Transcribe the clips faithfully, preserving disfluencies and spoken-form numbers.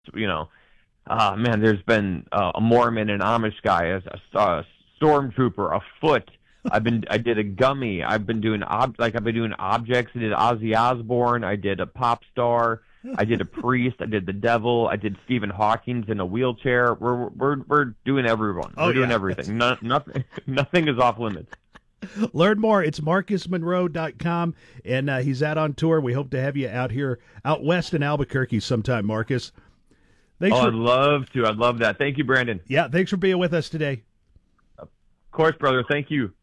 you know, uh, man, there's been uh, a Mormon, an Amish guy, a, a stormtrooper, a foot. I've been, I did a gummy. I've been doing ob, like I've been doing objects. I did Ozzy Osbourne. I did a pop star. I did a priest. I did the devil. I did Stephen Hawking in a wheelchair. We're we're we're doing everyone. We're oh, doing yeah. everything. No, nothing nothing is off limits. Learn more. It's Marcus Monroe dot com, and uh, he's out on tour. We hope to have you out here, out west in Albuquerque sometime, Marcus. Thanks oh, for, I'd love to. I'd love that. Thank you, Brandon. Yeah, thanks for being with us today. Of course, brother. Thank you.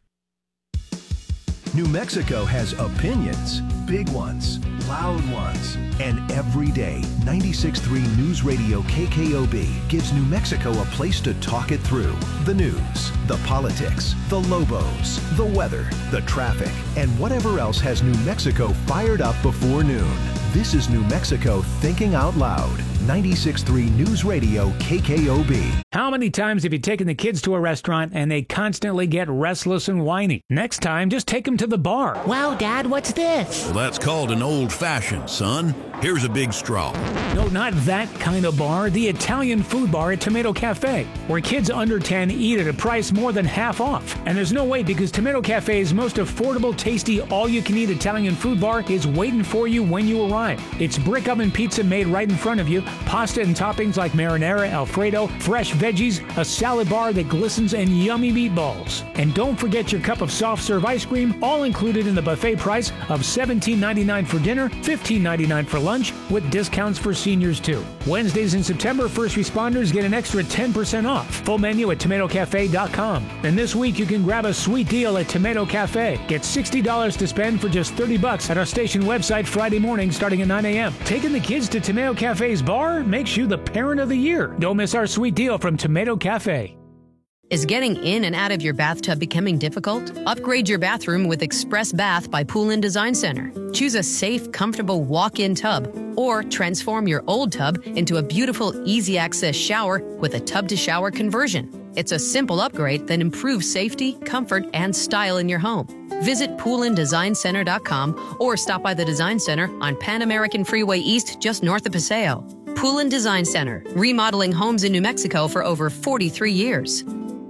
New Mexico has opinions, big ones, loud ones, and every day, ninety-six point three News Radio K K O B gives New Mexico a place to talk it through. The news, the politics, the Lobos, the weather, the traffic, and whatever else has New Mexico fired up before noon. This is New Mexico Thinking Out Loud. ninety-six point three News Radio K K O B. How many times have you taken the kids to a restaurant and they constantly get restless and whiny? Next time, just take them to the bar. Wow, Dad, what's this? Well, that's called an old-fashioned, son. Here's a big straw. No, not that kind of bar. The Italian food bar at Tomato Cafe, where kids under ten eat at a price more than half off. And there's no wait, because Tomato Cafe's most affordable, tasty, all-you-can-eat Italian food bar is waiting for you when you arrive. It's brick oven pizza made right in front of you, pasta and toppings like marinara, Alfredo, fresh veggies, a salad bar that glistens, and yummy meatballs. And don't forget your cup of soft-serve ice cream, all included in the buffet price of seventeen ninety-nine for dinner, fifteen ninety-nine for lunch, with discounts for seniors too. Wednesdays in September, first responders get an extra ten percent off. Full menu at tomato cafe dot com. And this week you can grab a sweet deal at Tomato Cafe. Get sixty dollars to spend for just thirty bucks at our station website Friday morning starting at nine a.m. Taking the kids to Tomato Cafe's bar makes you the parent of the year. Don't miss our sweet deal from Tomato Cafe. Is getting in and out of your bathtub becoming difficult? Upgrade your bathroom with Express Bath by Pool and Design Center. Choose a safe, comfortable walk-in tub, or transform your old tub into a beautiful, easy-access shower with a tub-to-shower conversion. It's a simple upgrade that improves safety, comfort, and style in your home. Visit pool and design center dot com or stop by the Design Center on Pan American Freeway East, just north of Paseo. Pool and Design Center, remodeling homes in New Mexico for over forty-three years.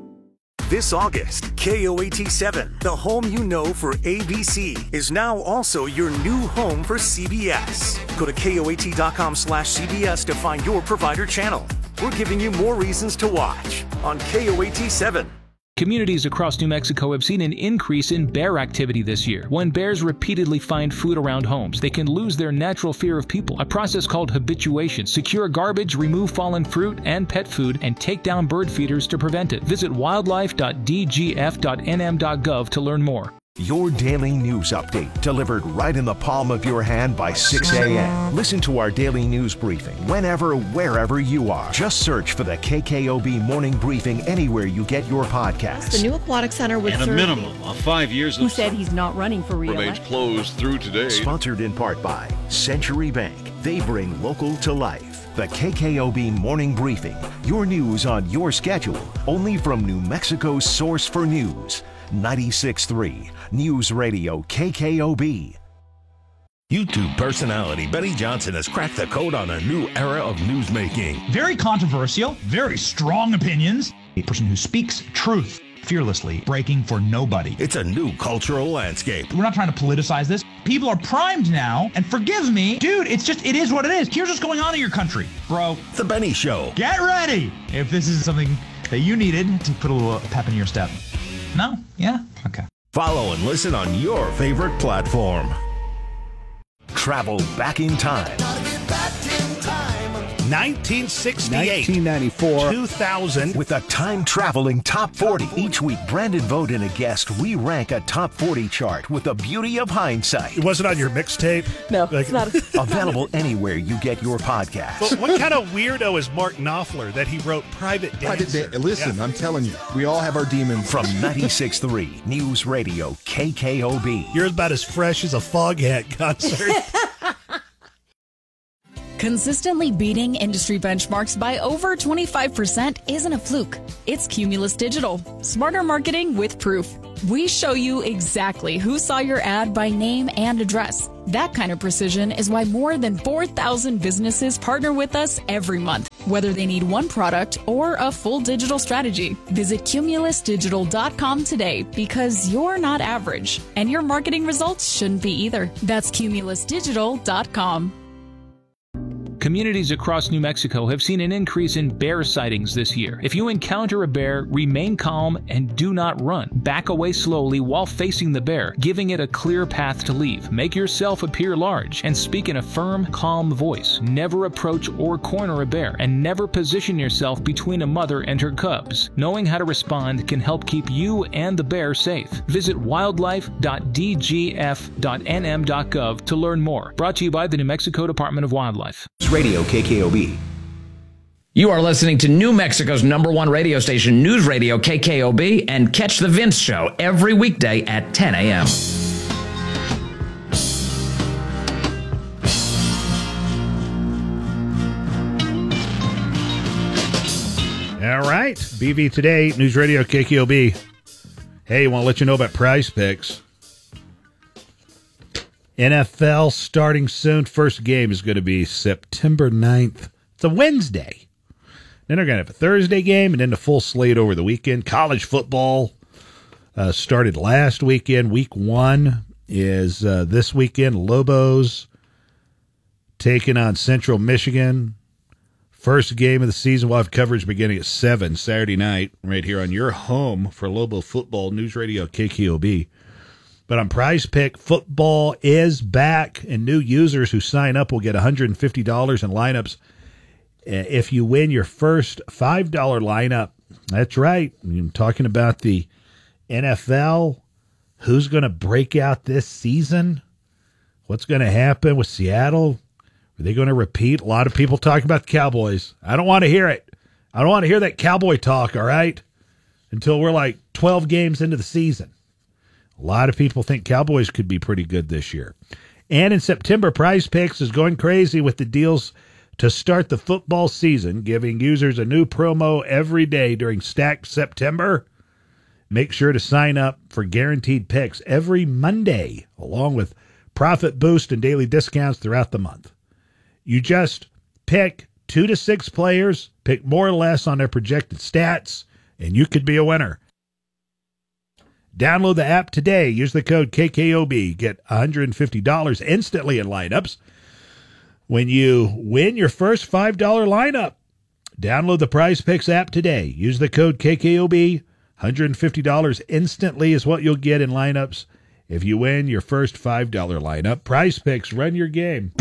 This August, K O A T seven, the home you know for A B C, is now also your new home for C B S. Go to K O A T dot com slash C B S to find your provider channel. We're giving you more reasons to watch on K O A T seven. Communities across New Mexico have seen an increase in bear activity this year. When bears repeatedly find food around homes, they can lose their natural fear of people, a process called habituation. Secure garbage, remove fallen fruit and pet food, and take down bird feeders to prevent it. Visit wildlife dot d g f dot n m dot gov to learn more. Your daily news update, delivered right in the palm of your hand by six a.m. Listen to our daily news briefing whenever, wherever you are. Just search for the K K O B Morning Briefing anywhere you get your podcasts. The new aquatic center would and serve a minimum of five years who of said he's not running for re-election. Remains closed through today. Sponsored in part by Century Bank. They bring local to life. The K K O B Morning Briefing. Your news on your schedule. Only from New Mexico's source for news. ninety-six point three News Radio K K O B. YouTube personality Betty Johnson has cracked the code on a new era of newsmaking. Very controversial, very strong opinions. A person who speaks truth fearlessly, breaking for nobody. It's a new cultural landscape. We're not trying to politicize this. People are primed now, and forgive me, dude, it's just, it is what it is. Here's what's going on in your country, bro. The Benny Show. Get ready if this is something that you needed to put a little pep in your step. No? Yeah? Okay. Follow and listen on your favorite platform. Travel back in time. nineteen sixty-eight, nineteen ninety-four, two thousand. With a time-traveling top forty. Each week, Brandon Vogt and a guest re-rank a top forty chart with the beauty of hindsight. It wasn't on your mixtape? No, like, it's not. Available anywhere you get your podcast. But what kind of weirdo is Mark Knopfler that he wrote Private Dancer? Private da- Listen, yeah. I'm telling you, we all have our demons. From ninety-six point three News Radio K K O B. You're about as fresh as a Foghat concert. Consistently beating industry benchmarks by over twenty-five percent isn't a fluke. It's Cumulus Digital. Smarter marketing with proof. We show you exactly who saw your ad by name and address. That kind of precision is why more than four thousand businesses partner with us every month, whether they need one product or a full digital strategy. Visit cumulus digital dot com today because you're not average, and your marketing results shouldn't be either. That's cumulus digital dot com. Communities across New Mexico have seen an increase in bear sightings this year. If you encounter a bear, remain calm and do not run. Back away slowly while facing the bear, giving it a clear path to leave. Make yourself appear large and speak in a firm, calm voice. Never approach or corner a bear, and never position yourself between a mother and her cubs. Knowing how to respond can help keep you and the bear safe. Visit wildlife dot d g f dot n m dot gov to learn more. Brought to you by the New Mexico Department of Wildlife. Radio K K O B. You are listening to New Mexico's number one radio station, News Radio K K O B, and catch The Vince Show every weekday at ten a.m. All right, B V Today, News Radio K K O B. Hey, want to let you know about Prize Picks. N F L starting soon. First game is going to be September ninth. It's a Wednesday. Then they're going to have a Thursday game and then the full slate over the weekend. College football uh, started last weekend. Week one is uh, this weekend. Lobos taking on Central Michigan. First game of the season. We'll have coverage beginning at seven Saturday night right here on your home for Lobo Football, News Radio K K O B. But on Prize Pick, football is back, and new users who sign up will get one hundred fifty dollars in lineups if you win your first five dollar lineup. That's right. I'm talking about the N F L. Who's going to break out this season? What's going to happen with Seattle? Are they going to repeat? A lot of people talk about the Cowboys. I don't want to hear it. I don't want to hear that Cowboy talk, all right, until we're like twelve games into the season. A lot of people think Cowboys could be pretty good this year. And in September, Prize Picks is going crazy with the deals to start the football season, giving users a new promo every day during Stacked September. Make sure to sign up for guaranteed picks every Monday, along with profit boost and daily discounts throughout the month. You just pick two to six players, pick more or less on their projected stats, and you could be a winner. Download the app today. Use the code K K O B. Get one hundred fifty dollars instantly in lineups when you win your first five dollar lineup. Download the Prize Picks app today. Use the code K K O B. one hundred fifty dollars instantly is what you'll get in lineups if you win your first five dollar lineup. Prize Picks, run your game.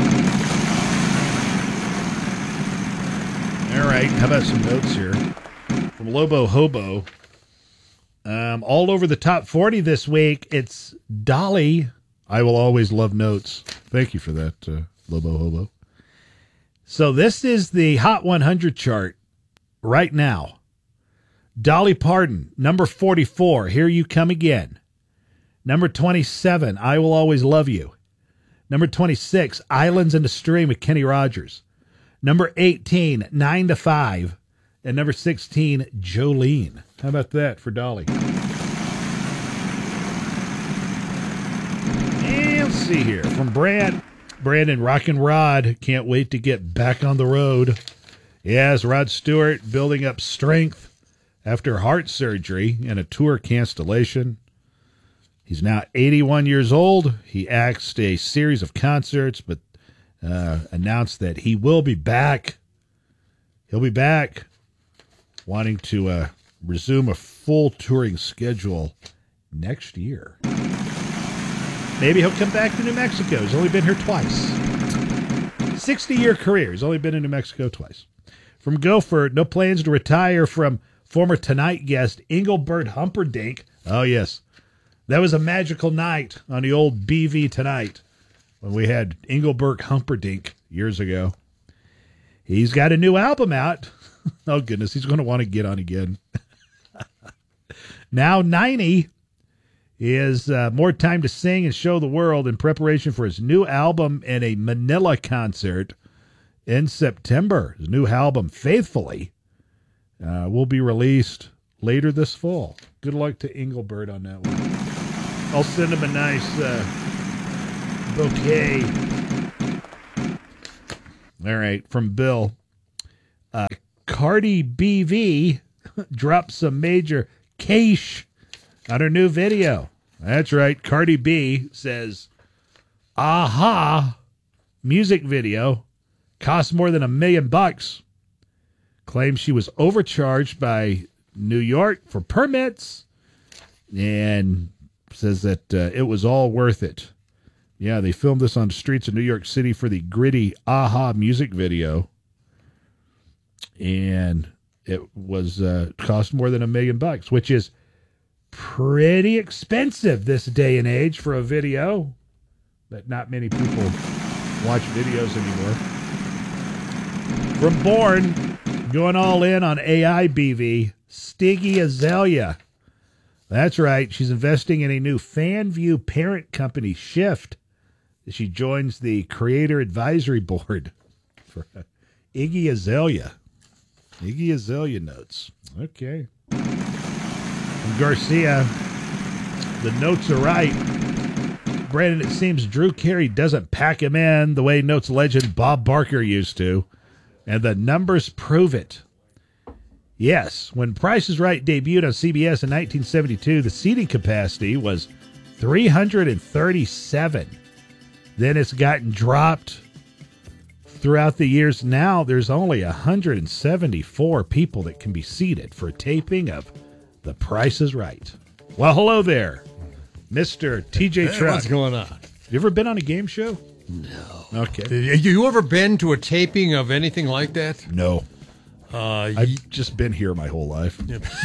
All right, how about some notes here from Lobo Hobo? Um, all over the top forty this week, it's Dolly. I will always love notes. Thank you for that, uh, Lobo Hobo. So this is the Hot one hundred chart right now. Dolly Parton, number forty-four, Here You Come Again. Number twenty-seven, I Will Always Love You. Number twenty-six, Islands in the Stream with Kenny Rogers. Number eighteen, nine to five. And number sixteen, Jolene. How about that for Dolly? And let's see here. From Brad. Brandon, Rock and Rod. Can't wait to get back on the road. Yes, Rod Stewart building up strength after heart surgery and a tour cancellation. He's now eighty-one years old. He axed a series of concerts, but uh, announced that he will be back. He'll be back. Wanting to uh, resume a full touring schedule next year. Maybe he'll come back to New Mexico. He's only been here twice. sixty-year career. He's only been in New Mexico twice. From Gopher, no plans to retire from former Tonight guest Engelbert Humperdinck. Oh, yes. That was a magical night on the old B V Tonight when we had Engelbert Humperdinck years ago. He's got a new album out. Oh, goodness, he's going to want to get on again. Now ninety, he has uh, more time to sing and show the world in preparation for his new album and a Manila concert in September. His new album, Faithfully, uh, will be released later this fall. Good luck to Engelbert on that one. I'll send him a nice uh, Okay. All right, from Bill. Uh, Cardi B V dropped some major cash on her new video. That's right. Cardi B says, aha, music video cost more than a million bucks. Claims she was overcharged by New York for permits and says that uh, it was all worth it. Yeah, they filmed this on the streets of New York City for the gritty Aha music video. And it was uh, cost more than a million bucks, which is pretty expensive this day and age for a video. But not many people watch videos anymore. From Born, going all in on A I B V, Stiggy Azalea. That's right. She's investing in a new FanView parent company, Shift. She joins the Creator Advisory Board for Iggy Azalea. Iggy Azalea notes. Okay. From Garcia, the notes are right. Brandon, it seems Drew Carey doesn't pack him in the way Notes legend Bob Barker used to, and the numbers prove it. Yes, when Price is Right debuted on C B S in nineteen seventy-two, the seating capacity was three hundred thirty-seven. Then it's gotten dropped throughout the years. Now there's only one hundred seventy-four people that can be seated for a taping of The Price is Right. Well, hello there, Mister T J Hey, Truck. what's going on? You ever been on a game show? No. Okay. Have you ever been to a taping of anything like that? No. Uh, I've just been here my whole life.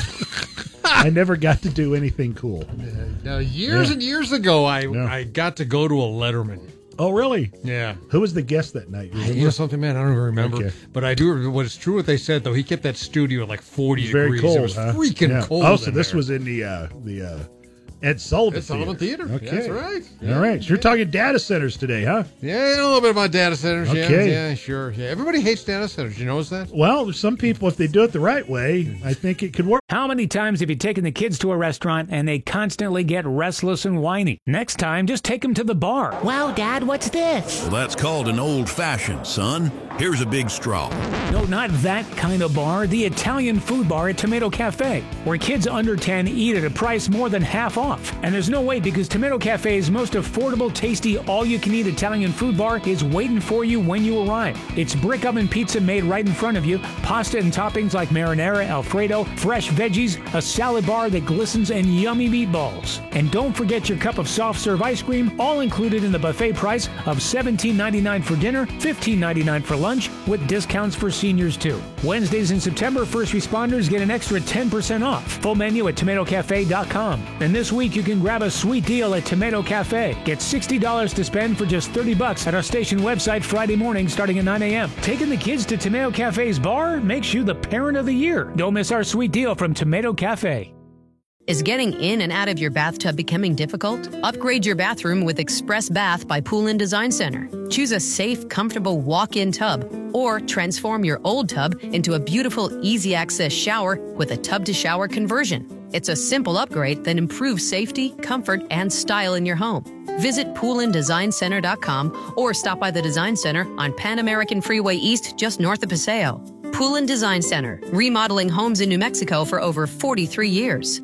I never got to do anything cool. Now, years Yeah. and years ago, I Yeah. I got to go to a Letterman. Oh, really? Yeah. Who was the guest that night? You You remember? know something, man? I don't even remember. Okay. But I do. What is true what they said though? He kept that studio at like forty Very degrees. cold. It was huh? freaking Yeah. cold. Oh, so in this there. was in the uh, the uh, Ed Sullivan Ed Sullivan Theater. Okay. That's right. All Yeah. right. So you're talking data centers today, huh? Yeah, a little bit about data centers. Okay. Yeah, yeah, sure. Yeah, everybody hates data centers. You notice that? Well, there's some people, if they do it the right way, I think it could work. How many times have you taken the kids to a restaurant and they constantly get restless and whiny? Next time, just take them to the bar. Wow, Dad, what's this? Well, that's called an old-fashioned, son. Here's a big straw. No, not that kind of bar. The Italian food bar at Tomato Cafe, where kids under ten eat at a price more than half off. And there's no wait because Tomato Cafe's most affordable, tasty, all-you-can-eat Italian food bar is waiting for you when you arrive. It's brick oven pizza made right in front of you, pasta and toppings like marinara, Alfredo, fresh veggies, a salad bar that glistens, and yummy meatballs. And don't forget your cup of soft-serve ice cream, all included in the buffet price of seventeen ninety-nine for dinner, fifteen ninety-nine for lunch, with discounts for seniors too. Wednesdays in September, first responders get an extra ten percent off. Full menu at tomato cafe dot com. And this week you can grab a sweet deal at Tomato Cafe. Get sixty dollars to spend for just thirty bucks at our station website Friday morning starting at nine a.m. Taking the kids to Tomato Cafe's bar makes you the parent of the year. Don't miss our sweet deal from Tomato Cafe. Is getting in and out of your bathtub becoming difficult? Upgrade your bathroom with Express Bath by Pool and Design Center. Choose a safe, comfortable walk-in tub or transform your old tub into a beautiful, easy-access shower with a tub-to-shower conversion. It's a simple upgrade that improves safety, comfort, and style in your home. Visit pool and design center dot com or stop by the Design Center on Pan American Freeway East just north of Paseo. Pool and Design Center, remodeling homes in New Mexico for over forty-three years.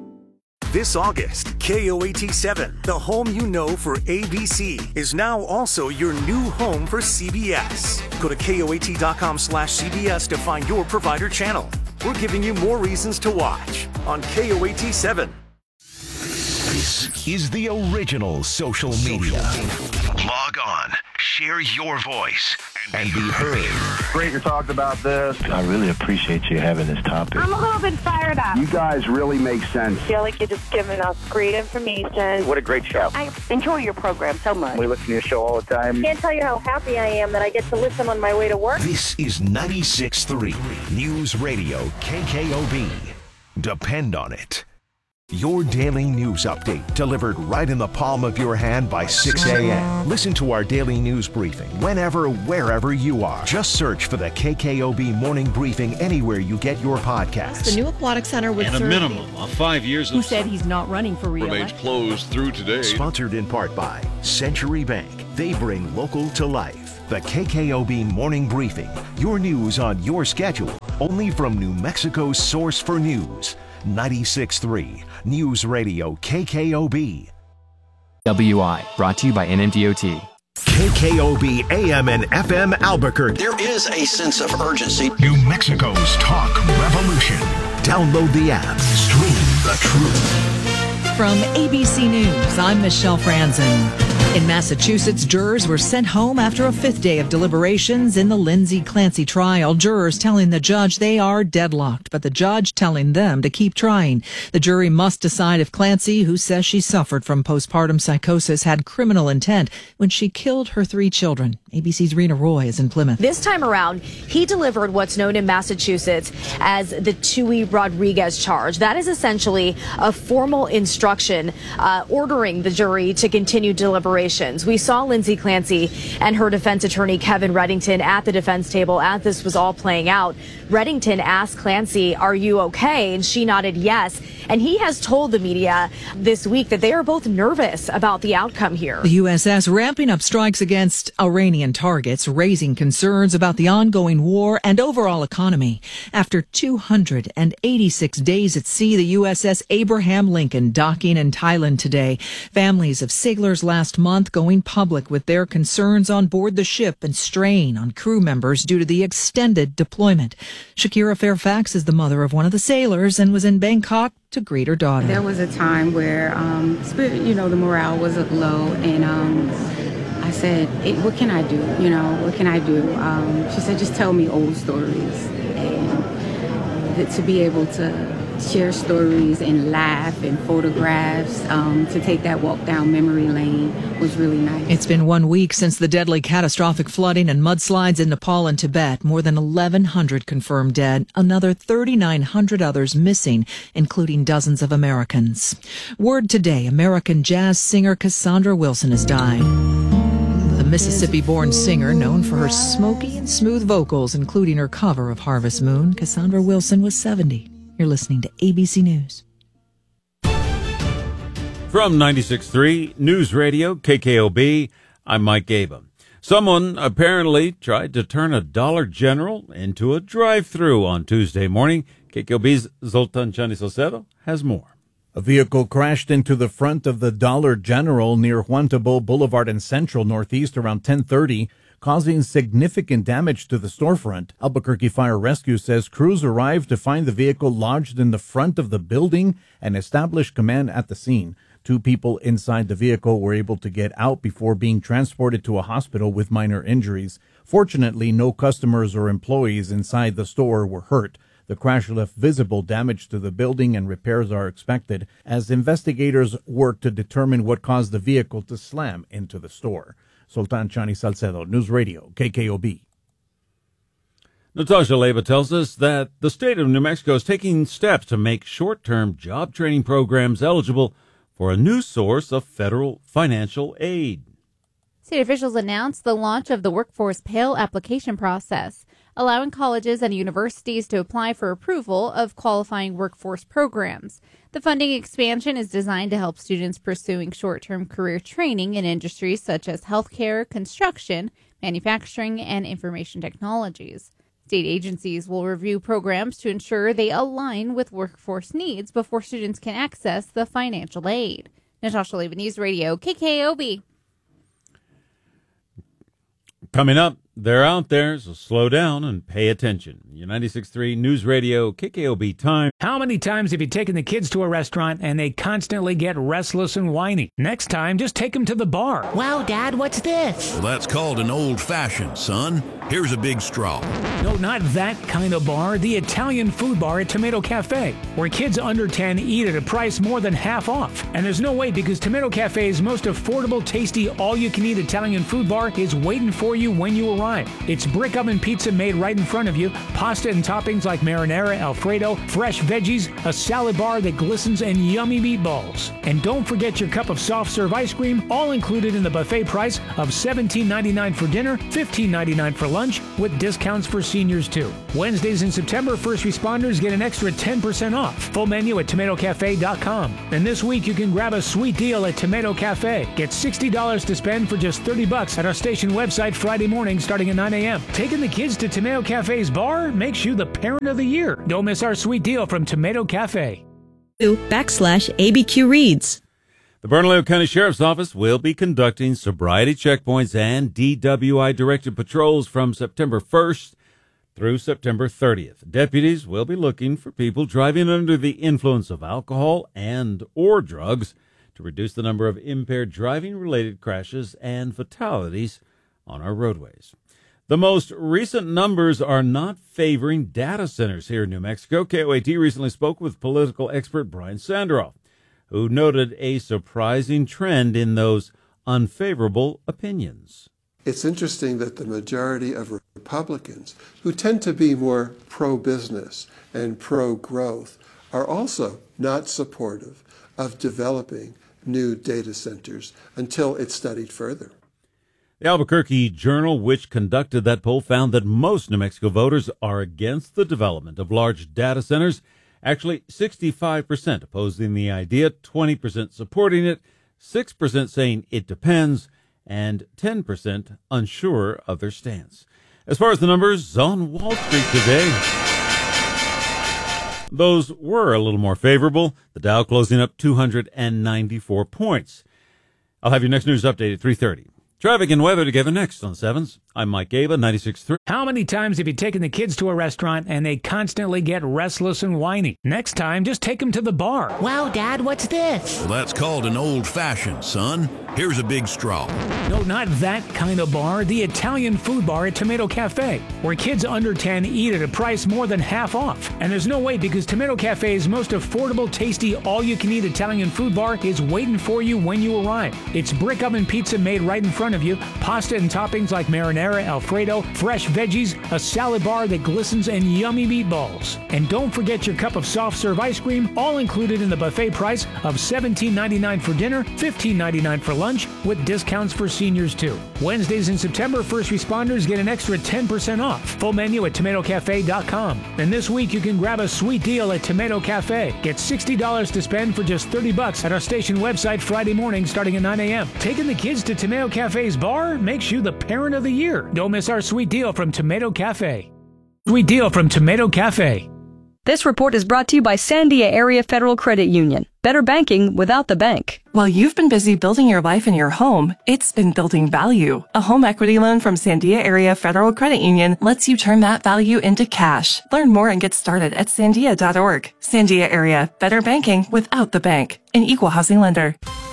This August, K O A T seven, the home you know for A B C, is now also your new home for C B S. Go to K O A T dot com slash C B S to find your provider channel. We're giving you more reasons to watch on K O A T seven. This is the original social media. Log on, share your voice, and be heard. Great you talked about this. I really appreciate you having this topic. I'm a little bit fired up. You guys really make sense. I feel like you're just giving us great information. What a great show. I enjoy your program so much. We listen to your show all the time. Can't tell you how happy I am that I get to listen on my way to work. This is ninety-six point three News Radio K K O B. Depend on it. Your daily news update delivered right in the palm of your hand by six a.m. Listen to our daily news briefing whenever, wherever you are. Just search for the K K O B Morning Briefing anywhere you get your podcasts. The new aquatic center would And a serve minimum of five years who of said he's not running for remains re-election. closed through today. Sponsored in part by Century Bank. They bring local to life. The K K O B Morning Briefing. Your news on your schedule. Only from New Mexico's source for news. ninety-six point three News Radio K K O B. W I, brought to you by N M D O T. K K O B A M and F M Albuquerque. There is a sense of urgency. New Mexico's talk revolution. Download the app. Stream the truth. From A B C News, I'm Michelle Franzen. In Massachusetts, jurors were sent home after a fifth day of deliberations in the Lindsay Clancy trial. Jurors telling the judge they are deadlocked, but the judge telling them to keep trying. The jury must decide if Clancy, who says she suffered from postpartum psychosis, had criminal intent when she killed her three children. A B C's Rena Roy is in Plymouth. This time around, he delivered what's known in Massachusetts as the Tui Rodriguez charge. That is essentially a formal instruction uh, ordering the jury to continue deliberations. We saw Lindsay Clancy and her defense attorney, Kevin Reddington, at the defense table as this was all playing out. Reddington asked Clancy, "Are you okay?" And she nodded yes. And he has told the media this week that they are both nervous about the outcome here. The U S S ramping up strikes against Iranian targets, raising concerns about the ongoing war and overall economy. After two hundred eighty-six days at sea, the U S S Abraham Lincoln docking in Thailand today. Families of sailors last month going public with their concerns on board the ship and strain on crew members due to the extended deployment. Shakira Fairfax is the mother of one of the sailors and was in Bangkok to greet her daughter. There was a time where, um, spirit, you know, the morale was low, and um, I said, it, what can I do? You know, what can I do? Um, she said, just tell me old stories. And that to be able to share stories and laugh and photographs, um, to take that walk down memory lane was really nice. It's been one week since the deadly catastrophic flooding and mudslides in Nepal and Tibet. More than eleven hundred confirmed dead, another thirty-nine hundred others missing, including dozens of Americans. Word today, American jazz singer Cassandra Wilson has died. The Mississippi-born singer, known for her smoky and smooth vocals, including her cover of Harvest Moon, Cassandra Wilson was seventy. You're listening to A B C News. From ninety-six point three News Radio K K O B, I'm Mike Gabe. Someone apparently tried to turn a Dollar General into a drive-thru on Tuesday morning. K K O B's Zoltan Chani Salcedo has more. A vehicle crashed into the front of the Dollar General near Juan Tabo Boulevard in Central Northeast around ten thirty, causing significant damage to the storefront. Albuquerque Fire Rescue says crews arrived to find the vehicle lodged in the front of the building and established command at the scene. Two people inside the vehicle were able to get out before being transported to a hospital with minor injuries. Fortunately, no customers or employees inside the store were hurt. The crash left visible damage to the building and repairs are expected as investigators work to determine what caused the vehicle to slam into the store. Sultan Chani Salcedo, News Radio, K K O B. Natasha Leyba tells us that the state of New Mexico is taking steps to make short-term job training programs eligible for a new source of federal financial aid. State officials announced the launch of the Workforce Pale application process, allowing colleges and universities to apply for approval of qualifying workforce programs. The funding expansion is designed to help students pursuing short-term career training in industries such as healthcare, construction, manufacturing, and information technologies. State agencies will review programs to ensure they align with workforce needs before students can access the financial aid. Natasha Leyba, News Radio, K K O B. Coming up, they're out there, so slow down and pay attention. Your ninety-six point three News Radio, K K O B time. How many times have you taken the kids to a restaurant and they constantly get restless and whiny? Next time, just take them to the bar. Wow, Dad, what's this? Well, that's called an old-fashioned, son. Here's a big straw. No, not that kind of bar. The Italian food bar at Tomato Cafe, where kids under ten eat at a price more than half off. And there's no way, because Tomato Cafe's most affordable, tasty, all-you-can-eat Italian food bar is waiting for you when you arrive. arrive. It's brick oven pizza made right in front of you, pasta and toppings like marinara, Alfredo, fresh veggies, a salad bar that glistens, and yummy meatballs. And don't forget your cup of soft serve ice cream, all included in the buffet price of seventeen ninety-nine for dinner, fifteen ninety-nine for lunch, with discounts for seniors too. Wednesdays in September, first responders get an extra ten percent off. Full menu at tomato cafe dot com. And this week you can grab a sweet deal at Tomato Cafe. Get sixty dollars to spend for just thirty bucks at our station website Friday morning starting at nine a.m. Taking the kids to Tomato Cafe's bar makes you the parent of the year. Don't miss our sweet deal from Tomato Cafe. Backslash A B Q Reads. The Bernalillo County Sheriff's Office will be conducting sobriety checkpoints and D W I-directed patrols from September first through September thirtieth. Deputies will be looking for people driving under the influence of alcohol and or drugs to reduce the number of impaired driving-related crashes and fatalities on our roadways. The most recent numbers are not favoring data centers here in New Mexico. K O A T recently spoke with political expert Brian Sanderoff, who noted a surprising trend in those unfavorable opinions. It's interesting that the majority of Republicans, who tend to be more pro-business and pro-growth, are also not supportive of developing new data centers until it's studied further. The Albuquerque Journal, which conducted that poll, found that most New Mexico voters are against the development of large data centers. Actually, sixty-five percent opposing the idea, twenty percent supporting it, six percent saying it depends, and ten percent unsure of their stance. As far as the numbers on Wall Street today, those were a little more favorable. The Dow closing up two hundred ninety-four points. I'll have your next news update at three thirty. Traffic and weather together next on Sevens. I'm Mike Gaba, ninety-six point three. How many times have you taken the kids to a restaurant and they constantly get restless and whiny? Next time, just take them to the bar. Wow, Dad, what's this? Well, that's called an old-fashioned, son. Here's a big straw. No, not that kind of bar. The Italian food bar at Tomato Cafe, where kids under ten eat at a price more than half off. And there's no wait because Tomato Cafe's most affordable, tasty, all-you-can-eat Italian food bar is waiting for you when you arrive. It's brick oven pizza made right in front of you, pasta and toppings like marinara, Alfredo, fresh veggies, a salad bar that glistens, and yummy meatballs. And don't forget your cup of soft serve ice cream, all included in the buffet price of seventeen ninety-nine for dinner, fifteen ninety-nine for lunch, with discounts for seniors too. Wednesdays in September, first responders get an extra ten percent off. Full menu at tomato cafe dot com. And this week you can grab a sweet deal at Tomato Cafe. Get sixty dollars to spend for just thirty bucks at our station website Friday morning starting at nine a.m. Taking the kids to Tomato Cafe's bar makes you the parent of the year. Don't miss our sweet deal from Tomato Cafe. Sweet deal from Tomato Cafe. This report is brought to you by Sandia Area Federal Credit Union. Better banking without the bank. While you've been busy building your life in your home, it's been building value. A home equity loan from Sandia Area Federal Credit Union lets you turn that value into cash. Learn more and get started at sandia dot org. Sandia Area, better banking without the bank. An equal housing lender.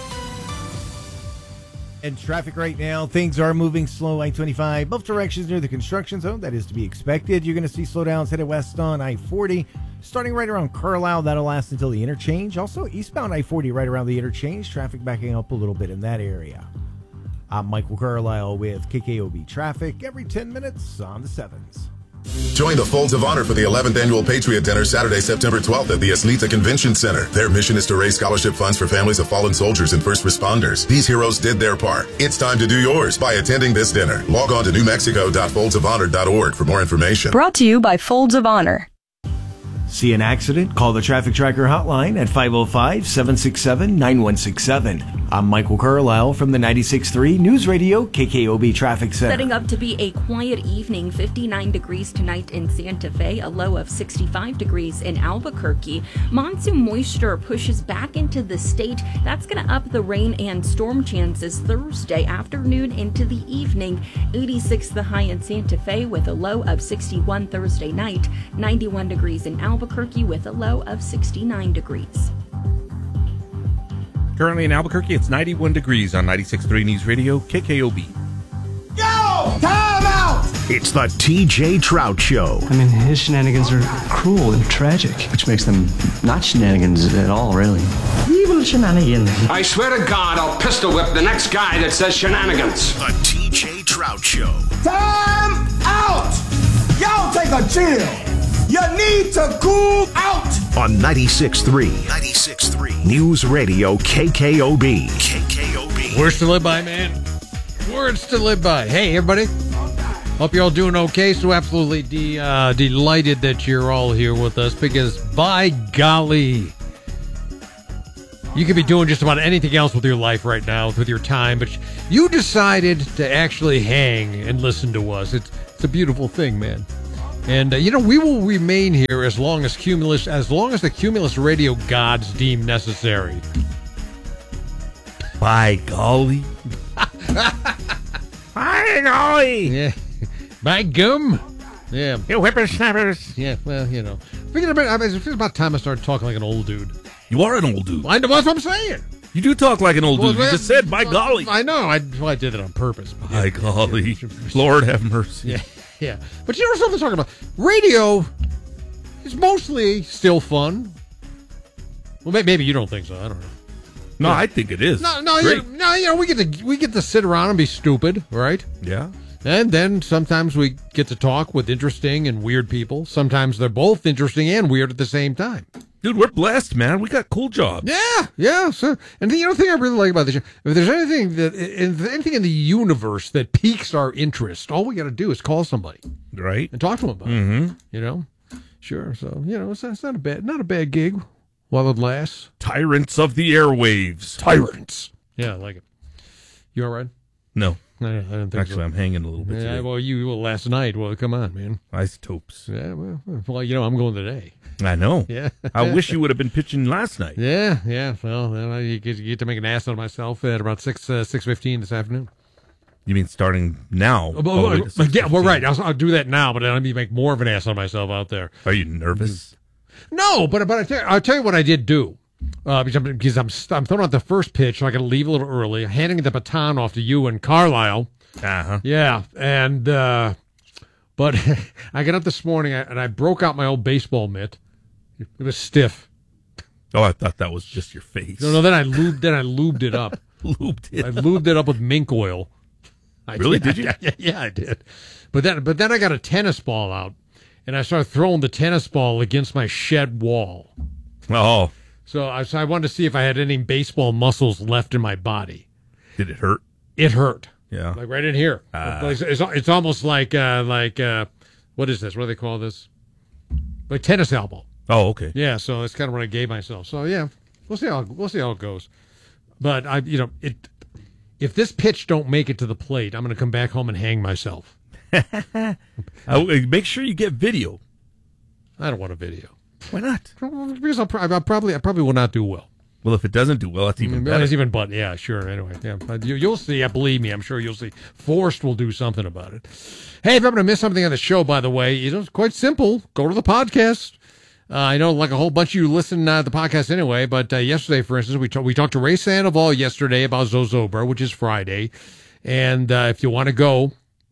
And traffic right now, things are moving slow. I twenty-five, both directions near the construction zone. That is to be expected. You're going to see slowdowns headed west on I forty, starting right around Carlisle. That'll last until the interchange. Also, eastbound I forty right around the interchange. Traffic backing up a little bit in that area. I'm Michael Carlisle with K K O B Traffic every ten minutes on the Sevens. Join the Folds of Honor for the eleventh Annual Patriot Dinner Saturday, September twelfth at the Aslita Convention Center. Their mission is to raise scholarship funds for families of fallen soldiers and first responders. These heroes did their part. It's time to do yours by attending this dinner. Log on to new mexico dot folds of honor dot org for more information. Brought to you by Folds of Honor. See an accident? Call the Traffic Tracker hotline at five oh five, seven six seven, nine one six seven. I'm Michael Carlisle from the ninety-six point three News Radio K K O B Traffic Center. Setting up to be a quiet evening, fifty-nine degrees tonight in Santa Fe, a low of sixty-five degrees in Albuquerque. Monsoon moisture pushes back into the state. That's going to up the rain and storm chances Thursday afternoon into the evening. eighty-six the high in Santa Fe with a low of sixty-one Thursday night, ninety-one degrees in Albuquerque with a low of sixty-nine degrees. Currently in Albuquerque, it's ninety-one degrees on ninety-six point three News Radio, K K O B. Go! Time out! It's the T J Trout Show. I mean, his shenanigans are cruel and tragic. Which makes them not shenanigans at all, really. Evil shenanigans. I swear to God, I'll pistol whip the next guy that says shenanigans. The T J Trout Roush Show. Time out! Y'all take a chill. You need to cool out. On ninety-six point three. ninety-six point three. News Radio K K O B. K K O B. Words to live by, man. Words to live by. Hey, everybody. Hope you're all doing okay. So absolutely de- uh, delighted that you're all here with us because, by golly, you could be doing just about anything else with your life right now, with your time, but you decided to actually hang and listen to us. It's, it's a beautiful thing, man. And, uh, you know, we will remain here as long as Cumulus, as long as the Cumulus radio gods deem necessary. By golly. By golly. Yeah. By gum. Yeah. You whippersnappers. Yeah, well, you know. Thinking about, I mean, it's about time I started talking like an old dude. You are an old dude. I know, that's what I'm saying. You do talk like an old Well, dude. You just said, by golly. I know. I, well, I did it on purpose. But By yeah, golly. yeah, yeah. Lord have mercy. Yeah, yeah. But you know something I'm talking about? Radio is mostly still fun. Well, may- maybe you don't think so. I don't know. No, Yeah. I think it is. No, no, Great. you, no. You know, we get to we get to sit around and be stupid, right? Yeah. And then sometimes we get to talk with interesting and weird people. Sometimes they're both interesting and weird at the same time. Dude, we're blessed, man. We got cool jobs. Yeah, yeah. So, and the other thing I really like about this show, if there's anything that, if there's anything in the universe that piques our interest, all we got to do is call somebody, right, and talk to them about mm-hmm. it. You know, sure. So, you know, it's, it's not a bad, not a bad gig while it lasts. Tyrants of the airwaves. Tyrants. Yeah, I like it. You all right? No. I, I don't think Actually, so. I'm hanging a little bit Yeah, today. well, you well, last night. Well, come on, man. Isotopes. Yeah, well, well, you know, I'm going today. I know. Yeah. I wish you would have been pitching last night. Yeah, yeah. Well, well, you get, you get to make an ass out of myself at about six uh, six fifteen this afternoon. You mean starting now? Oh, well, well, yeah, well, right. I'll, I'll do that now, but I'll make more of an ass out of myself out there. Are you nervous? No, but but I tell, I'll tell you what I did do. Uh, because I'm, because I'm I'm throwing out the first pitch, so I got to leave a little early, handing the baton off to you and Carlisle. Uh-huh. Yeah, and uh, but I got up this morning and I broke out my old baseball mitt. It was stiff. Oh, I thought that was just your face. No, no. Then I lubed. Then I lubed it up. lubed it. I lubed it up with mink oil. I Really? Did you? I, yeah, yeah, I did. But then, but then I got a tennis ball out, and I started throwing the tennis ball against my shed wall. Oh. So I, so I wanted to see if I had any baseball muscles left in my body. Did it hurt? It hurt. Yeah. Like right in here. Ah. It's, it's, it's almost like uh, like uh, what is this? What do they call this? Like tennis elbow. Oh, okay. Yeah. So it's kind of what I gave myself. So yeah, we'll see how we'll see how it goes. But I, you know, it. If this pitch don't make it to the plate, I'm going to come back home and hang myself. uh, make sure you get video. I don't want a video. Why not? Because I'll, I'll probably I probably will not do well. Well, if it doesn't do well, that's even better. That's even but yeah, sure. Anyway, yeah, but you, you'll see. Yeah, believe me, I'm sure you'll see. Forrest will do something about it. Hey, if I'm going to miss something on the show, by the way, you know, it's quite simple. Go to the podcast. Uh, I know, like a whole bunch of you listen uh, to the podcast anyway. But uh, yesterday, for instance, we talk, we talked to Ray Sandoval yesterday about Zozobra, which is Friday, and uh, if you want to go,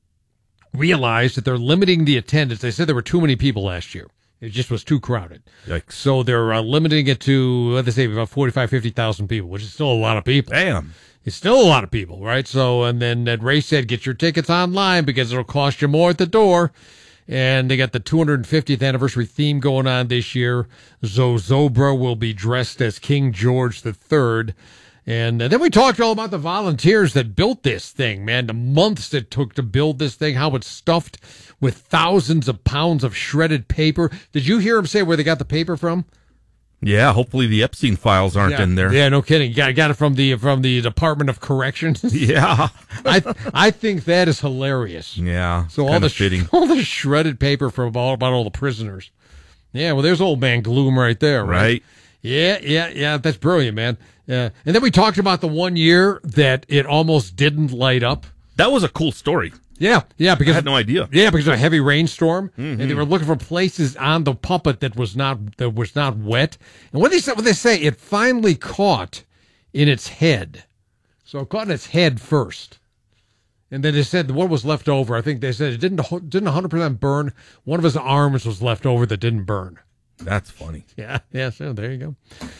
realize that they're limiting the attendance. They said there were too many people last year. It just was too crowded. Yikes. So they're uh, limiting it to, what they say, about forty-five, fifty thousand people, which is still a lot of people. Damn. It's still a lot of people, right? So, and then uh, Ray said, get your tickets online because it'll cost you more at the door. And they got the two hundred fiftieth anniversary theme going on this year. Zozobra will be dressed as King George the Third. And uh, then we talked all about the volunteers that built this thing, man. The months it took to build this thing, how it's stuffed with thousands of pounds of shredded paper. Did you hear him say where they got the paper from? Yeah, hopefully the Epstein files aren't yeah. in there. Yeah, no kidding. You got, got it from the from the Department of Corrections. Yeah, I I think that is hilarious. Yeah, so all the sh- all the shredded paper from all about all the prisoners. Yeah, well, there's old man Gloom right there, right? Right. Yeah, yeah, yeah. That's brilliant, man. Yeah, and then we talked about the one year that it almost didn't light up. That was a cool story. Yeah, yeah, because I had no idea. Yeah, because of a heavy rainstorm, Mm-hmm. and they were looking for places on the puppet that was not that was not wet. And what they said, what they say, it finally caught in its head. So it caught in its head first, and then they said what was left over. I think they said it didn't didn't one hundred percent burn. One of his arms was left over that didn't burn. That's funny. Yeah, yeah. So there you go.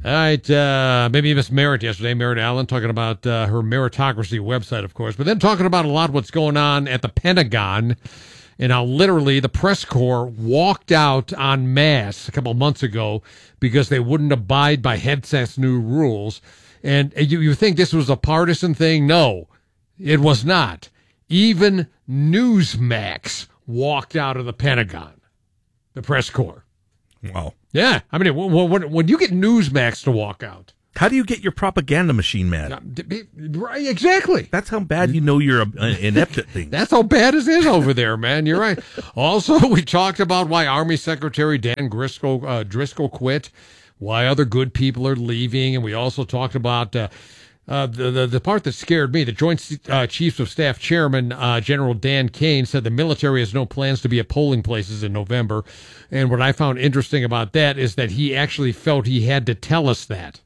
All right, uh, maybe you missed Merritt yesterday, Merritt Allen, talking about uh, her meritocracy website, of course, but then talking about a lot of what's going on at the Pentagon and how literally the press corps walked out en masse a couple of months ago because they wouldn't abide by Hegseth's new rules. And you, you think this was a partisan thing? No, it was not. Even Newsmax walked out of the Pentagon, the press corps. Wow. Yeah. I mean, when, when, when you get Newsmax to walk out. How do you get your propaganda machine mad? Right, exactly. That's how bad you know you're uh, inept at things. That's how bad it is over there, man. You're right. Also, we talked about why Army Secretary Dan Driscoll, uh, Driscoll quit, why other good people are leaving, and we also talked about uh, uh, the, the the part that scared me. The Joint uh, Chiefs of Staff Chairman, uh, General Dan Kane, said the military has no plans to be at polling places in November. And what I found interesting about that is that he actually felt he had to tell us that.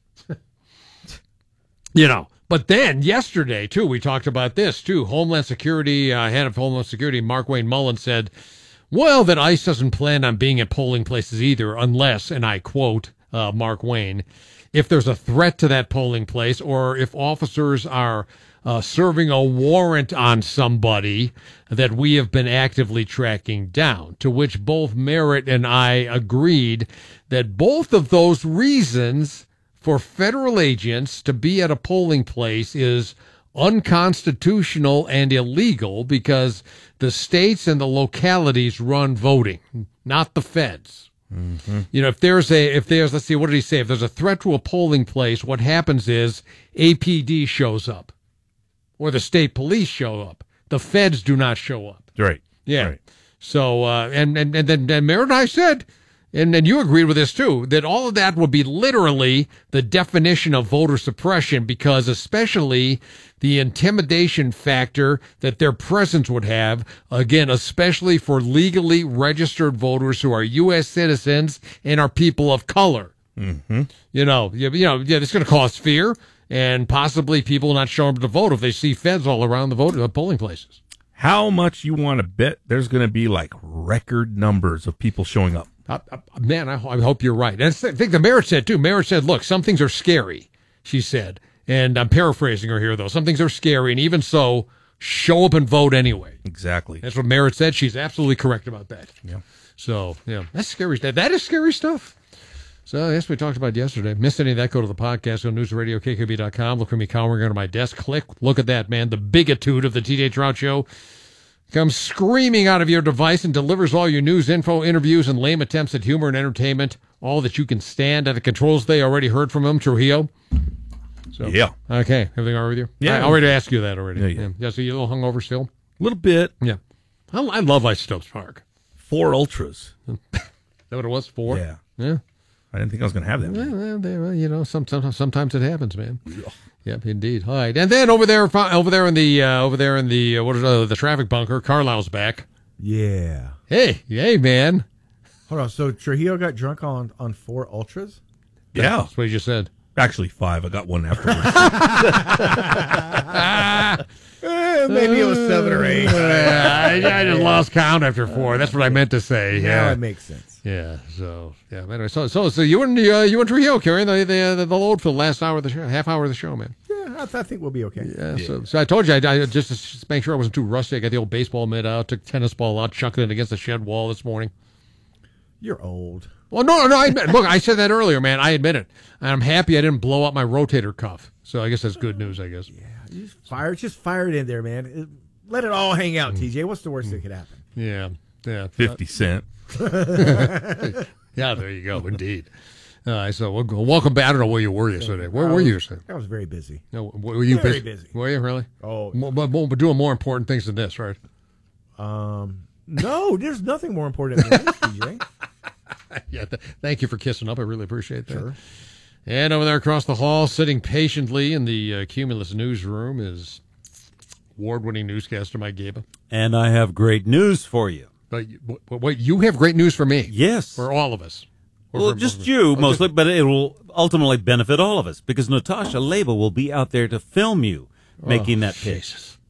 You know, but then yesterday, too, we talked about this, too. Homeland Security, uh, head of Homeland Security, Mark Wayne Mullen, said, well, that ICE doesn't plan on being at polling places either, unless, and I quote uh, Mark Wayne, if there's a threat to that polling place or if officers are uh, serving a warrant on somebody that we have been actively tracking down, to which both Merritt and I agreed that both of those reasons for federal agents to be at a polling place is unconstitutional and illegal because the states and the localities run voting, not the feds. Mm-hmm. You know, if there's a, if there's, let's see, what did he say? If there's a threat to a polling place, what happens is A P D shows up or the state police show up. The feds do not show up. Right. Yeah. Right. So, uh, and, and, and then and Merritt and I said, And and you agreed with this, too, that all of that would be literally the definition of voter suppression because especially the intimidation factor that their presence would have, again, especially for legally registered voters who are U S citizens and are people of color. Mm-hmm. You know, you, you know, yeah, it's going to cause fear and possibly people not showing up to vote if they see feds all around the vote, the polling places. How much you want to bet there's going to be like record numbers of people showing up? Uh, uh, man, I, I hope you're right. And I think the Merritt said, too. Merritt said, look, some things are scary, she said. And I'm paraphrasing her here, though. Some things are scary, and even so, show up and vote anyway. Exactly. That's what Merritt said. She's absolutely correct about that. Yeah. So, yeah, that's scary. That, that is scary stuff. So, yes, we talked about yesterday. Missed any of that, go to the podcast on news radio k k b dot com. Look for me cowering under my desk. Click. Look at that, man. The bigitude of the T J Trout Show comes screaming out of your device and delivers all your news, info, interviews, and lame attempts at humor and entertainment, all that you can stand. At the controls, they already heard from him, Trujillo. So, yeah. Okay. Everything all right with you? Yeah. I already asked you that already. Yeah, yeah. Yeah, yeah so you a little hungover still? A little bit. Yeah. I, I love Isotopes Park. Four ultras. Is that what it was? Four? Yeah. Yeah. I didn't think I was going to have that. Well, well, they, well, you know, some, some, sometimes it happens, man. Yeah. Yep, indeed. All right, and then over there, over there in the, uh, over there in the, uh, what is uh, the traffic bunker? Carlisle's back. Yeah. Hey, hey, man. Hold on. So Trujillo got drunk on on four ultras. Yeah, that's what you just said. Actually, five. I got one afterwards. eh, maybe it was seven or eight. I, I just lost count after four. That's what I meant to say. Now Yeah, it makes sense. Yeah. So yeah. Anyway, so so so you and uh, you and Trujillo carrying the, the the load for the last hour of the show, half hour of the show, man. Yeah, I, I think we'll be okay. Yeah. So so I told you I, I just to make sure I wasn't too rusty. I got the old baseball mitt out, took tennis ball out, chucked it against the shed wall this morning. You're old. Well, no, no. I admit, look, I said that earlier, man. I admit it, and I'm happy I didn't blow up my rotator cuff. So I guess that's good news. I guess. Yeah. You just fire, just fire it in there, man. It, let it all hang out, T J. What's the worst that could happen? Yeah. Yeah. Fifty cent. Yeah, there you go. Indeed. All right, so we'll go. Welcome back. I don't know where you were yesterday. Where I were was, you yesterday? I was very busy. No, were you very busy? busy? Were you really? Oh, Mo- but, but doing more important things than this, right? Um, no, there's nothing more important than this, T J. Yeah, th- thank you for kissing up. I really appreciate that. Sure. And over there across the hall, sitting patiently in the uh, Cumulus newsroom, is award-winning newscaster Mike Gaba. And I have great news for you. But wait, wait, you have great news for me? Yes. For all of us. Or Well, for- just for- you oh, mostly, just- but it will ultimately benefit all of us because Natasha Leba will be out there to film you making Oh, that pitch. Jesus.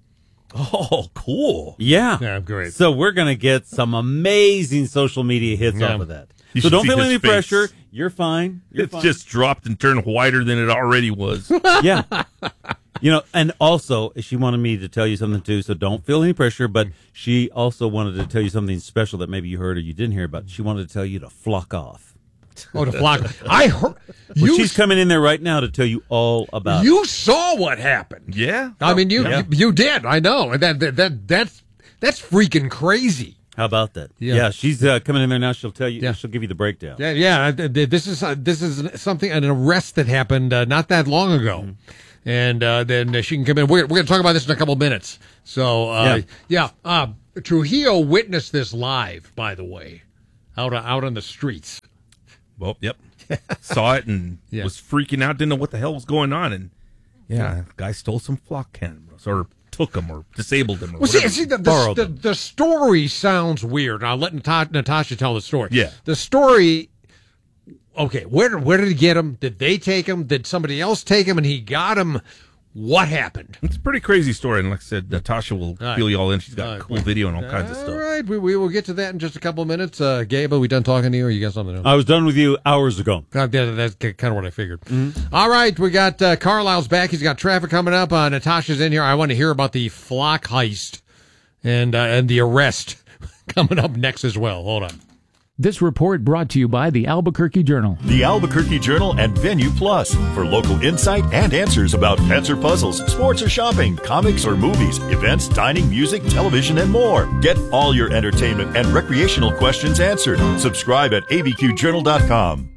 Oh, cool. Yeah. Yeah, great. So we're going to get some amazing social media hits Yeah. off of that. You so should don't see feel his any face. pressure. You're fine. You're It's fine. just dropped and turned whiter than it already was. Yeah. You know, and also, she wanted me to tell you something, too, so don't feel any pressure, but she also wanted to tell you something special that maybe you heard or you didn't hear about. She wanted to tell you to flock off. Oh, to flock. I heard. Well, You, she's coming in there right now to tell you all about it. you saw what happened. Yeah. I mean, you, Yeah. you you did. I know. That, that, that That's that's freaking crazy. How about that? Yeah. Yeah, she's uh, coming in there now. She'll tell you. Yeah. She'll give you the breakdown. Yeah, yeah. th- th- This is uh, this is something an arrest that happened uh, not that long ago, Mm-hmm. and uh, then uh, she can come in. We're, we're going to talk about this in a couple of minutes. So uh, yeah, yeah. Uh, Trujillo witnessed this live, by the way, out out on the streets. Well, yep. Saw it and Yeah. was freaking out. Didn't know what the hell was going on. And yeah, guy stole some flock cameras or took them or disabled them. Or Well, see, whatever. see the, the, Borrowed the, them. the story sounds weird. I'll let Nata- Natasha tell the story. Yeah. The story, okay, where, where did he get him? Did they take him? Did somebody else take him and he got him? What happened? It's a pretty crazy story. And like I said, Natasha will right. fill you all in. She's got All right. cool video and all kinds of All stuff. right, we, we will get to that in just a couple of minutes. Uh, Gabe, are we done talking to you or you got something else? I was done with you hours ago. Uh, yeah, that's kind of what I figured. All right, we got uh, Carlisle's back. He's got traffic coming up. Uh, Natasha's in here. I want to hear about the flock heist and uh, and the arrest coming up next as well. Hold on. This report brought to you by the Albuquerque Journal. The Albuquerque Journal and Venue Plus for local insight and answers about pets or puzzles, sports or shopping, comics or movies, events, dining, music, television, and more. Get all your entertainment and recreational questions answered. Subscribe at a b q journal dot com.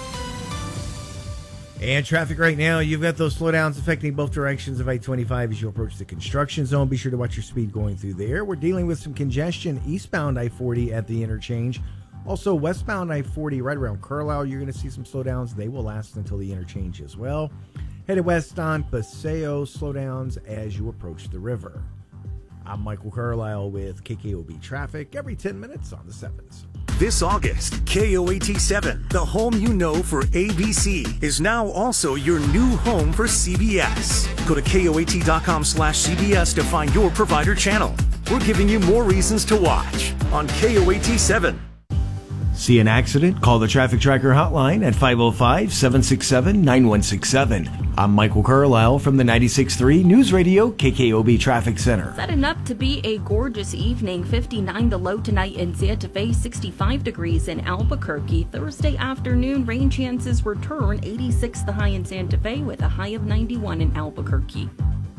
And traffic right now, you've got those slowdowns affecting both directions of I twenty-five as you approach the construction zone. Be sure to watch your speed going through there. We're dealing with some congestion eastbound I forty at the interchange. Also, westbound I forty right around Carlisle, you're going to see some slowdowns. They will last until the interchange as well. Headed west on Paseo, slowdowns as you approach the river. I'm Michael Carlisle with K K O B Traffic every ten minutes on the sevens. This August, K O A T seven, the home you know for A B C, is now also your new home for C B S. Go to K O A T dot com slash C B S to find your provider channel. We're giving you more reasons to watch on K O A T seven. See an accident? Call the Traffic Tracker hotline at five oh five, seven six seven, nine one six seven. I'm Michael Carlisle from the ninety-six point three News Radio K K O B Traffic Center. Setting up to be a gorgeous evening. fifty-nine the low tonight in Santa Fe, sixty-five degrees in Albuquerque. Thursday afternoon, rain chances return. eighty-six the high in Santa Fe with a high of ninety-one in Albuquerque.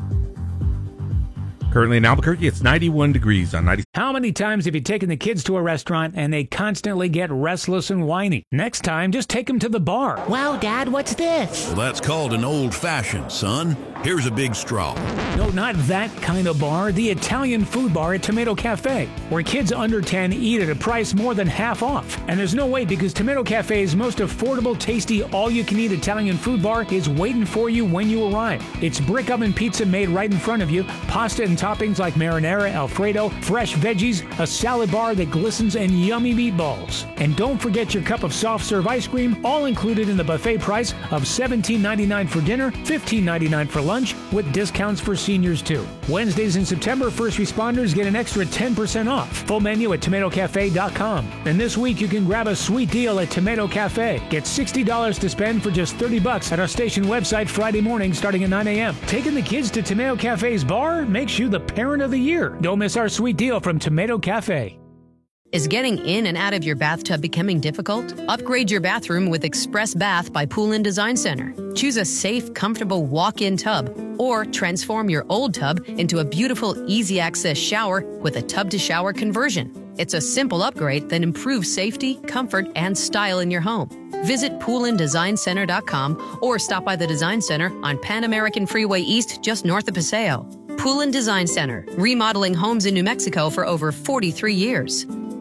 Currently in Albuquerque, it's ninety-one degrees on ninety. How many times have you taken the kids to a restaurant and they constantly get restless and whiny? Next time, just take them to the bar. Wow, Dad, what's this? Well, that's called an old-fashioned, son. Here's a big straw. No, not that kind of bar. The Italian food bar at Tomato Cafe, where kids under ten eat at a price more than half off. And there's no wait because Tomato Cafe's most affordable, tasty, all-you-can-eat Italian food bar is waiting for you when you arrive. It's brick oven pizza made right in front of you, pasta and toppings like marinara, Alfredo, fresh veggies, a salad bar that glistens, and yummy meatballs. And don't forget your cup of soft serve ice cream, all included in the buffet price of seventeen ninety-nine for dinner, fifteen ninety-nine for lunch, with discounts for seniors too. Wednesdays in September, first responders get an extra ten percent off. Full menu at tomato cafe dot com. And this week you can grab a sweet deal at Tomato Cafe. Get sixty dollars to spend for just thirty bucks at our station website Friday morning starting at nine a.m. Taking the kids to Tomato Cafe's bar makes you the parent of the year. Don't miss our sweet deal from Tomato Cafe. Is getting in and out of your bathtub becoming difficult? Upgrade your bathroom with Express Bath by Pool and Design Center. Choose a safe, comfortable walk-in tub, or transform your old tub into a beautiful, easy-access shower with a tub-to-shower conversion. It's a simple upgrade that improves safety, comfort, and style in your home. Visit pool and design center dot com or stop by the Design Center on Pan American Freeway East just north of Paseo. Pool and Design Center, remodeling homes in New Mexico for over forty-three years.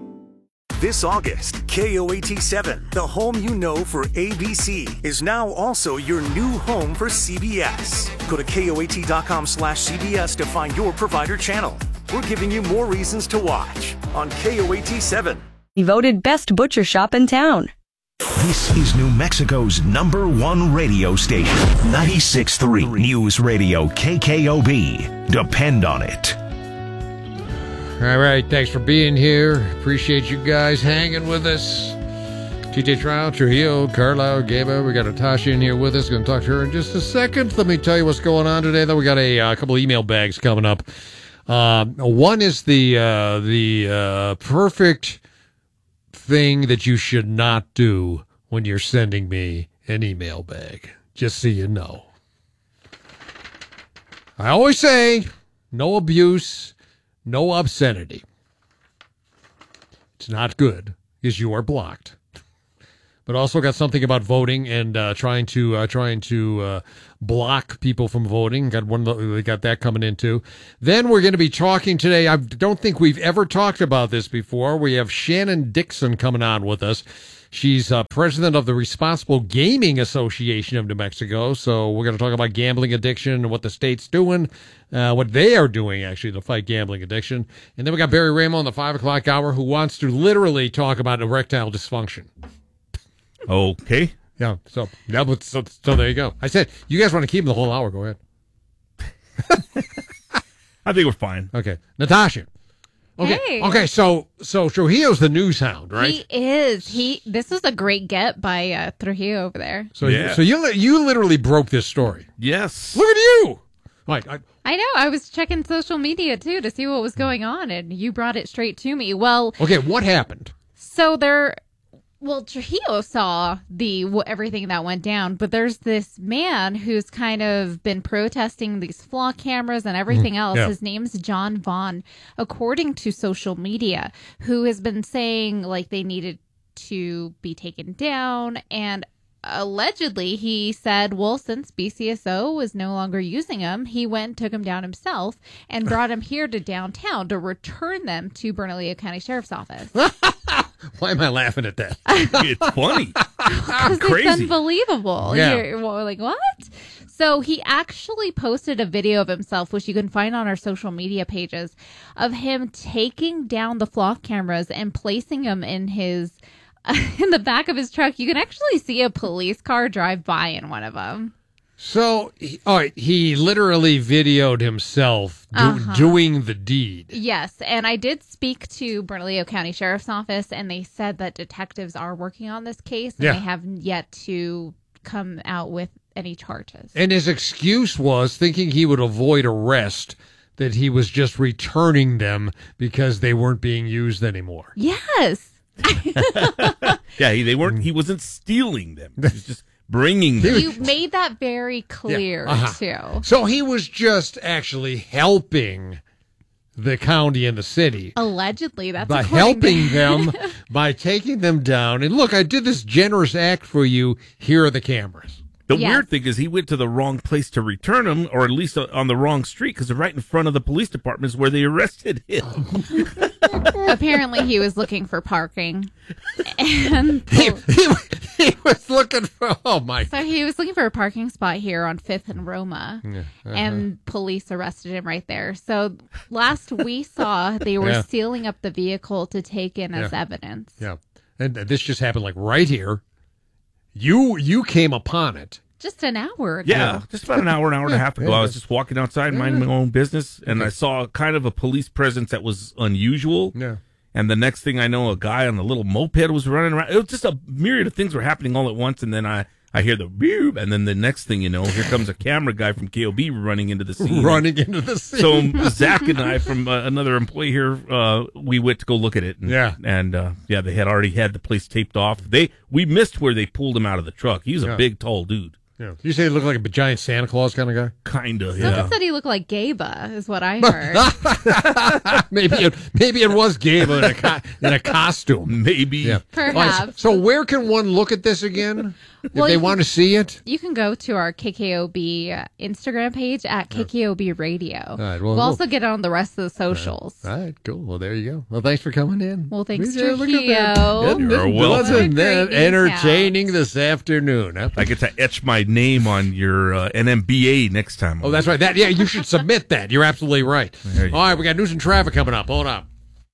This August, K O A T seven, the home you know for A B C, is now also your new home for C B S. Go to K O A T dot com slash C B S to find your provider channel. We're giving you more reasons to watch on K O A T seven. He voted best butcher shop in town. This is New Mexico's number one radio station, ninety-six point three News Radio K K O B. Depend on it. All right, thanks for being here. Appreciate you guys hanging with us. T J Trout, Trujillo, Carlisle, Gaba. We got Natasha in here with us. Going to talk to her in just a second. Let me tell you what's going on today. Though we got a, uh, couple of email bags coming up. Uh, one is the uh, the uh, perfect thing that you should not do when you're sending me an email bag. Just so you know. I always say no abuse, no obscenity. It's not good because you are blocked. But also got something about voting and uh, trying to uh, trying to uh, block people from voting. Got one. We got that coming in too. Then we're going to be talking today. I don't think we've ever talked about this before. We have Shannon Dixon coming on with us. She's uh, president of the Responsible Gaming Association of New Mexico. So we're going to talk about gambling addiction and what the state's doing, uh, what they are doing, actually, to fight gambling addiction. And then we got Barry Ramo on the five o'clock hour who wants to literally talk about erectile dysfunction. Okay. Yeah, so, yeah, but, so, so there you go. I said, you guys want to keep him the whole hour, go ahead. I think we're fine. Okay. Natasha. Okay. Hey. Okay. So, so Trujillo's the news hound, right? He is. He. This was a great get by uh, Trujillo over there. So, yeah. you, so you you literally broke this story. Yes. Look at you. Like, I, I know. I was checking social media too to see what was going on, and you brought it straight to me. Well. Okay. What happened? So there. Well, Trujillo saw the everything that went down, but there's this man who's kind of been protesting these flock cameras and everything mm, else. Yeah. His name's John Vaughn, according to social media, who has been saying like they needed to be taken down. And allegedly, he said, well, since B C S O was no longer using them, he went and took them down himself and brought them here to downtown to return them to Bernalillo County Sheriff's Office. Why am I laughing at that? It's funny. Crazy. It's unbelievable. Yeah. You're well, like, what? So he actually posted a video of himself, which you can find on our social media pages, of him taking down the flock cameras and placing them in his in the back of his truck. You can actually see a police car drive by in one of them. So, he, all right, he literally videoed himself do, Uh-huh. doing the deed. Yes, and I did speak to Bernalillo County Sheriff's Office, and they said that detectives are working on this case, and Yeah. they have yet to come out with any charges. And his excuse was, thinking he would avoid arrest, that he was just returning them because they weren't being used anymore. Yes. Yeah, he, they weren't. He wasn't stealing them. He was just bringing them. You made that very clear, Yeah, uh-huh. too. So he was just actually helping the county and the city. Allegedly, that's by according helping to- them, by taking them down. And look, I did this generous act for you. Here are the cameras. The Yes. weird thing is he went to the wrong place to return them, or at least on the wrong street, because they're right in front of the police department is where they arrested him. Apparently, he was looking for parking. And he, he, he was looking for, oh my. so he was looking for a parking spot here on fifth and Roma. Yeah, uh-huh. And police arrested him right there. So last we saw, they were Yeah. sealing up the vehicle to take in as Yeah. evidence. Yeah. And this just happened like right here. You you came upon it. Just an hour ago. Yeah, just about an hour, an hour and a half ago. Yeah. I was just walking outside, minding my own business, and I saw kind of a police presence that was unusual. Yeah. And the next thing I know, a guy on a little moped was running around. It was just a myriad of things were happening all at once, and then I, I hear the beep, and then the next thing you know, here comes a camera guy from K O B running into the scene. Running into the scene. So Zach and I, from uh, another employee here, uh, we went to go look at it. And, Yeah. And uh, yeah, they had already had the place taped off. They we missed where they pulled him out of the truck. He's a Yeah. big, tall dude. Yeah. You say he looked like a giant Santa Claus kind of guy? Kind of, Someone yeah. said he looked like Gaba, is what I heard. maybe it maybe it was Gabe in a co- in a costume. Maybe. Yeah. Perhaps. All right, so, so where can one look at this again if Well, they you want to see it? You can go to our K K O B uh, Instagram page at K K O B Radio. All right, well, we'll we'll- also get it on the rest of the socials. All right, cool. Well, there you go. Well, thanks for coming in. Well, thanks, Yeah, look at that. Trujillo. Isn't- You're welcome. Wasn't What a that great news entertaining this afternoon? Huh? I get to etch my name on your uh, N M B A next time. Oh, that's right. That yeah, you should submit that. You're absolutely right. There you All right, we got news and traffic coming up. Hold on.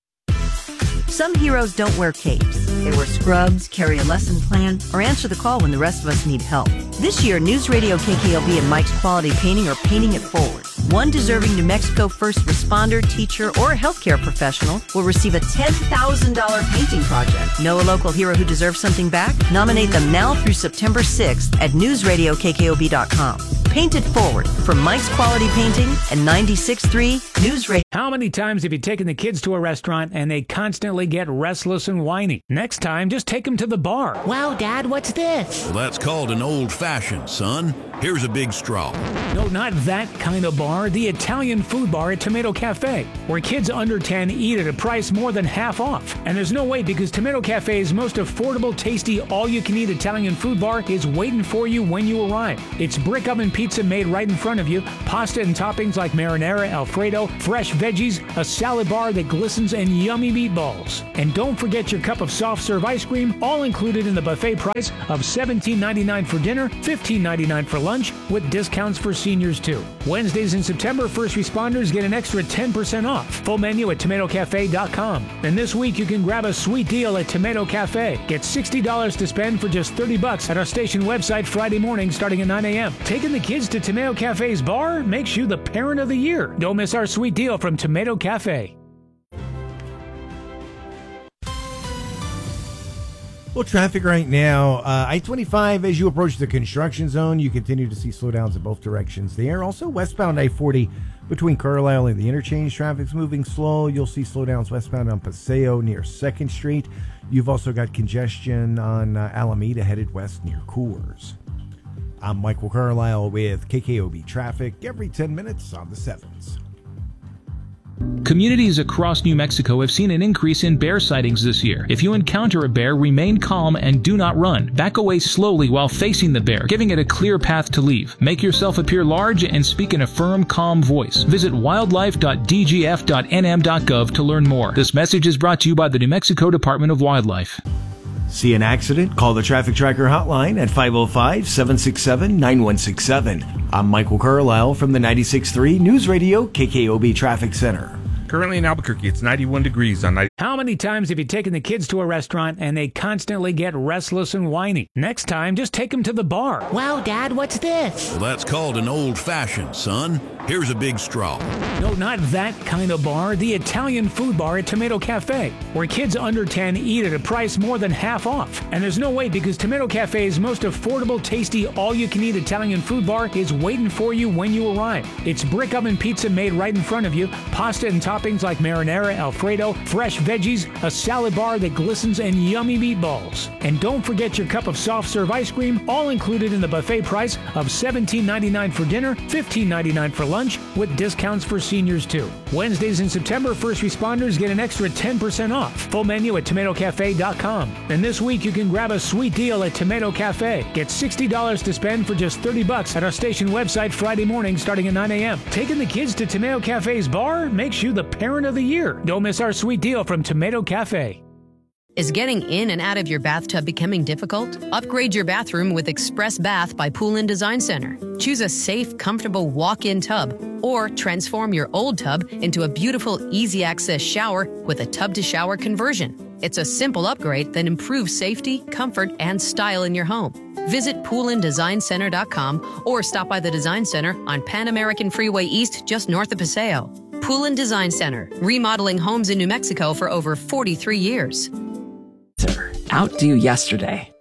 Some heroes don't wear capes. They wear scrubs, carry a lesson plan, or answer the call when the rest of us need help. This year, News Radio K K O B and Mike's Quality Painting are painting it forward. One deserving New Mexico first responder, teacher, or healthcare professional will receive a ten thousand dollars painting project. Know a local hero who deserves something back? Nominate them now through September sixth at news radio K K O B dot com. Paint it forward from Mike's Quality Painting and ninety-six point three News Radio. How many times have you taken the kids to a restaurant and they constantly get restless and whiny? Next time, just take them to the bar. Wow, Dad, what's this? Well, that's called an old-fashioned, son. Here's a big straw. No, not that kind of bar. The Italian food bar at Tomato Cafe, where kids under ten eat at a price more than half off. And there's no wait because Tomato Cafe's most affordable, tasty, all-you-can-eat Italian food bar is waiting for you when you arrive. It's brick oven pizza made right in front of you, pasta and toppings like marinara, Alfredo, fresh veggies, a salad bar that glistens, and yummy meatballs. And don't forget your cup of soft serve ice cream, all included in the buffet price of seventeen ninety-nine for dinner, fifteen ninety-nine for lunch, with discounts for seniors too. Wednesdays in September, first responders get an extra ten percent off. Full menu at tomato cafe dot com. And this week you can grab a sweet deal at Tomato Cafe. Get sixty dollars to spend for just thirty bucks at our station website Friday morning starting at nine a.m. Taking the kids to Tomato Cafe's bar makes you the parent of the year. Don't miss our sweet deal from Tomato Cafe. Well, traffic right now, uh, I twenty-five, as you approach the construction zone, you continue to see slowdowns in both directions there. Also, westbound I forty between Carlisle and the interchange, traffic's moving slow. You'll see slowdowns westbound on Paseo near second Street. You've also got congestion on uh, Alameda headed west near Coors. I'm Michael Carlisle with K K O B Traffic every ten minutes on the sevens. Communities across New Mexico have seen an increase in bear sightings this year. If you encounter a bear, remain calm and do not run. Back away slowly while facing the bear, giving it a clear path to leave. Make yourself appear large and speak in a firm, calm voice. Visit wildlife dot d g f dot n m dot gov to learn more. This message is brought to you by the New Mexico Department of Wildlife. See an accident? Call the Traffic Tracker hotline at five oh five, seven six seven, nine one six seven. I'm Michael Carlisle from the ninety-six point three News Radio K K O B Traffic Center. Currently in Albuquerque, it's ninety-one degrees on ninety. How many times have you taken the kids to a restaurant and they constantly get restless and whiny? Next time, just take them to the bar. Wow, Dad, what's this? Well, that's called an old-fashioned, son. Here's a big straw. No, not that kind of bar. The Italian food bar at Tomato Cafe, where kids under ten eat at a price more than half off. And there's no wait because Tomato Cafe's most affordable, tasty, all-you-can-eat Italian food bar is waiting for you when you arrive. It's brick oven pizza made right in front of you, pasta and toppings like marinara, Alfredo, fresh veggies, a salad bar that glistens, and yummy meatballs. And don't forget your cup of soft serve ice cream, all included in the buffet price of seventeen ninety-nine for dinner, fifteen ninety-nine for lunch, with discounts for seniors too. Wednesdays in September, first responders get an extra ten percent off. Full menu at tomato cafe dot com. And this week you can grab a sweet deal at Tomato Cafe. Get sixty dollars to spend for just thirty bucks at our station website Friday morning starting at nine a.m. Taking the kids to Tomato Cafe's bar makes you the parent of the year. Don't miss our sweet deal from Tomato Cafe. Is getting in and out of your bathtub becoming difficult? Upgrade your bathroom with Express Bath by Pool and Design Center. Choose a safe, comfortable walk-in tub, or transform your old tub into a beautiful, easy-access shower with a tub-to-shower conversion. It's a simple upgrade that improves safety, comfort, and style in your home. Visit pool and design center dot com or stop by the Design Center on Pan American Freeway East just north of Paseo. Pool and Design Center, remodeling homes in New Mexico for over forty-three years. Outdo yesterday.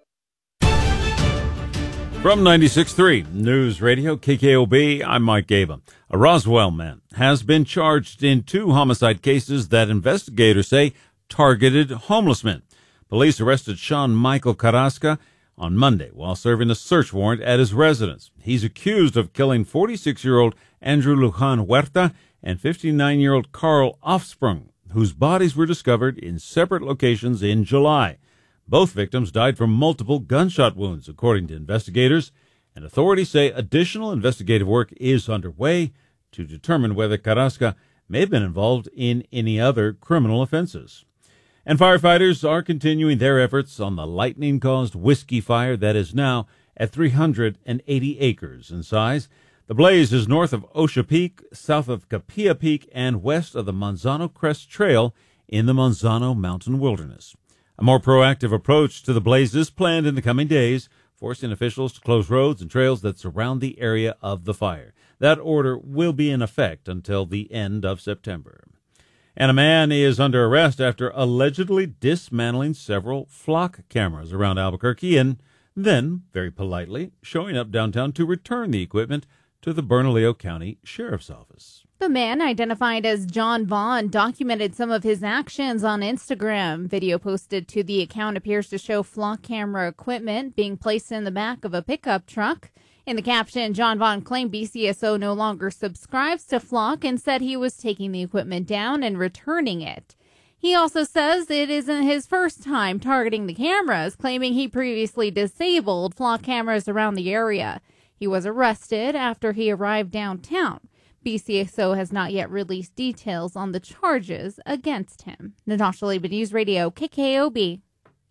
From ninety-six point three News Radio K K O B, I'm Mike Gaba. A Roswell man has been charged in two homicide cases that investigators say targeted homeless men. Police arrested Sean Michael Carrasca on Monday while serving a search warrant at his residence. He's accused of killing forty-six-year-old Andrew Lujan Huerta and fifty-nine-year-old Carl Offsprung, whose bodies were discovered in separate locations in July. Both victims died from multiple gunshot wounds, according to investigators, and authorities say additional investigative work is underway to determine whether Carrasca may have been involved in any other criminal offenses. And firefighters are continuing their efforts on the lightning-caused whiskey fire that is now at three hundred eighty acres in size. The blaze is north of Osha Peak, south of Capilla Peak, and west of the Manzano Crest Trail in the Manzano Mountain Wilderness. A more proactive approach to the blaze is planned in the coming days, forcing officials to close roads and trails that surround the area of the fire. That order will be in effect until the end of September. And a man is under arrest after allegedly dismantling several flock cameras around Albuquerque and then, very politely, showing up downtown to return the equipment to the Bernalillo County Sheriff's Office. The man, identified as John Vaughn, documented some of his actions on Instagram. Video posted to the account appears to show flock camera equipment being placed in the back of a pickup truck. In the caption, John Vaughn claimed B C S O no longer subscribes to Flock and said he was taking the equipment down and returning it. He also says it isn't his first time targeting the cameras, claiming he previously disabled Flock cameras around the area. He was arrested after he arrived downtown. B C S O has not yet released details on the charges against him. Natasha Leba, News Radio, K K O B.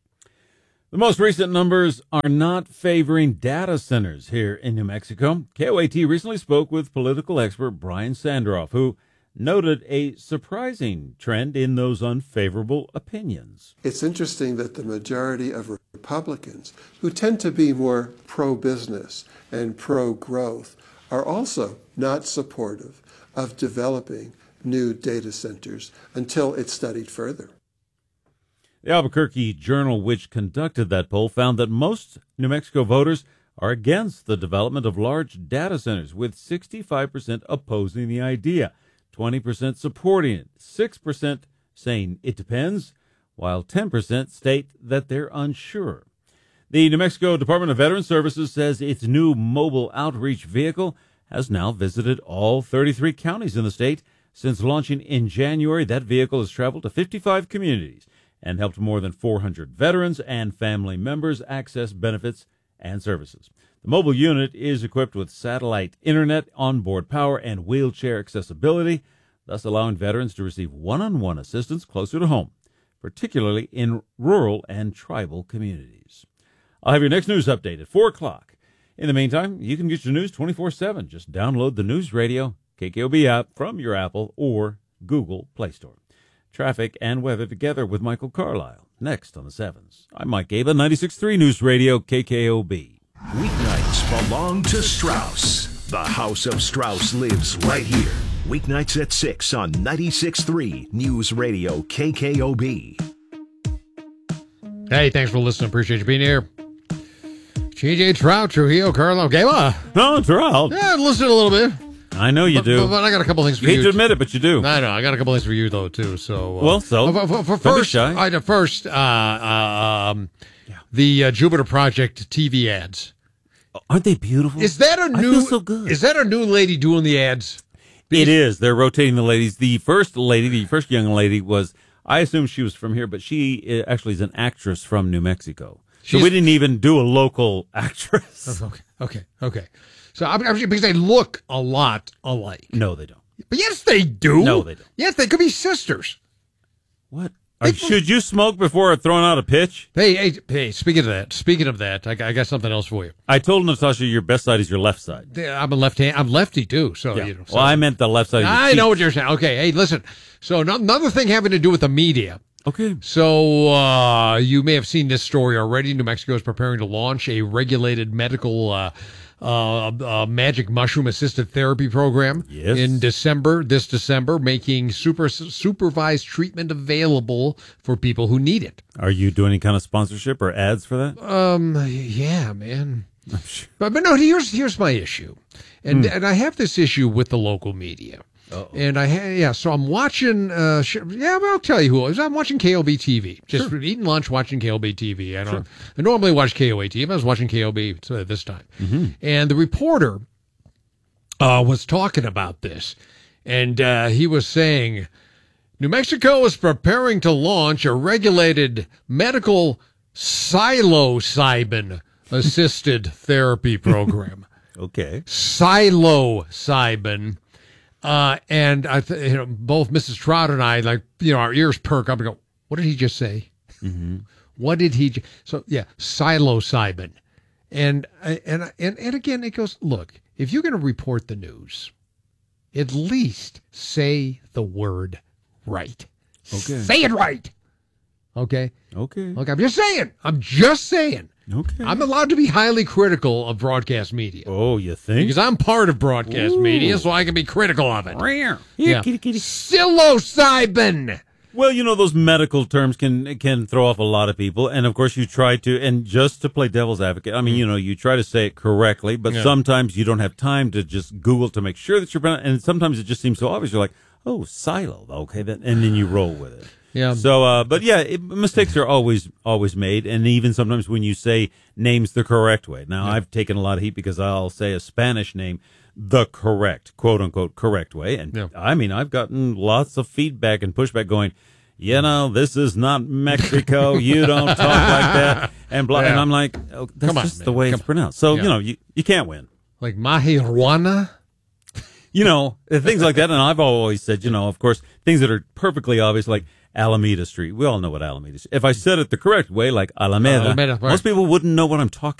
The most recent numbers are not favoring data centers here in New Mexico. K O A T recently spoke with political expert Brian Sandroff, who noted a surprising trend in those unfavorable opinions. It's interesting that the majority of Republicans, who tend to be more pro-business and pro-growth, are also not supportive of developing new data centers until it's studied further. The Albuquerque Journal, which conducted that poll, found that most New Mexico voters are against the development of large data centers, with sixty-five percent opposing the idea, twenty percent supporting it, six percent saying it depends, while ten percent state that they're unsure. The New Mexico Department of Veteran Services says its new mobile outreach vehicle has now visited all thirty-three counties in the state. Since launching in January, that vehicle has traveled to fifty-five communities and helped more than four hundred veterans and family members access benefits and services. The mobile unit is equipped with satellite internet, onboard power, and wheelchair accessibility, thus allowing veterans to receive one-on-one assistance closer to home, particularly in rural and tribal communities. I'll have your next news update at four o'clock. In the meantime, you can get your news twenty-four seven. Just download the News Radio K K O B app from your Apple or Google Play Store. Traffic and weather together with Michael Carlisle. Next on the sevens. I'm Mike Gaba, ninety-six point three News Radio K K O B. Weeknights belong to Strauss. The House of Strauss lives right here. Weeknights at six on ninety-six point three News Radio K K O B. Hey, thanks for listening. Appreciate you being here. J J Trout, Trujillo, Carlisle, Gaba. No, Trout. Yeah, listen a little bit. I know you but, do. But, but I got a couple things for you. you. You hate to admit it, but you do. I know. I got a couple things for you, though, too. So, uh, well, so. For, for, for first, I, first uh, uh, um, yeah. the uh, Jupiter Project T V ads. Aren't they beautiful? Is that a new? I feel so good. Is that a new lady doing the ads? It is. They're rotating the ladies. The first lady, the first young lady was, I assume she was from here, but she actually is an actress from New Mexico. So She's, we didn't even do a local actress. Okay, okay, okay. So I'm, I'm, because they look a lot alike. No, they don't. But yes, they do. No, they don't. Yes, they could be sisters. What? Are, should you smoke before throwing out a pitch? Hey, hey, hey! Speaking of that, speaking of that, I, I got something else for you. I told Natasha your best side is your left side. I'm a left hand. I'm lefty too. So, yeah. you know, so well, I meant the left side. Of your I cheek. know what you're saying. Okay, hey, listen. So another thing having to do with the media. Okay. So uh, you may have seen this story already. New Mexico is preparing to launch a regulated medical uh, uh, uh, magic mushroom assisted therapy program yes. in December, this December, making super supervised treatment available for people who need it. Are you doing any kind of sponsorship or ads for that? Um, yeah, man. But, but no, here's here's my issue, and hmm. and I have this issue with the local media. Uh-oh. And I ha- yeah, so I'm watching. Uh, sh- yeah, well, I'll tell you who it was. I'm watching K O B T V. Just sure. eating lunch, watching K O B T V. I don't. Sure. I normally watch K O A T V. I was watching K O B this time, mm-hmm. and the reporter uh, was talking about this, and uh, he was saying, New Mexico is preparing to launch a regulated medical psilocybin assisted therapy program. Okay, psilocybin. Uh, and I, th- you know, both Missus Trout and I, like, you know, our ears perk up and go, "What did he just say? Mm-hmm. What did he?" J-? So yeah, psilocybin, and and and and again, it goes. Look, if you're going to report the news, at least say the word right. Okay, say it right. Okay. Okay. Okay. I'm just saying. I'm just saying. Okay. I'm allowed to be highly critical of broadcast media. Oh, you think? Because I'm part of broadcast Ooh. media, so I can be critical of it. Here, yeah. kitty, kitty. Psilocybin. Well, you know, those medical terms can can throw off a lot of people. And, of course, you try to, and just to play devil's advocate, I mean, you know, you try to say it correctly, but Yeah. sometimes you don't have time to just Google to make sure that you're, and sometimes it just seems so obvious. You're like, oh, silo, okay, then, and then you roll with it. Yeah. So, uh, but yeah, it, mistakes are always, always made. And even sometimes when you say names the correct way. Now, Yeah. I've taken a lot of heat because I'll say a Spanish name the correct, quote unquote, correct way. And Yeah. I mean, I've gotten lots of feedback and pushback going, you know, this is not Mexico. You don't talk like that. And blah. Yeah. And I'm like, oh, that's Come on, just man. the way Come it's pronounced. So, Yeah. you know, you, you can't win. Like marijuana? You know, things like that. And I've always said, you know, of course, things that are perfectly obvious, like Alameda Street. We all know what Alameda is. If I said it the correct way, like Alameda, Alameda, right. most people wouldn't know what I'm talking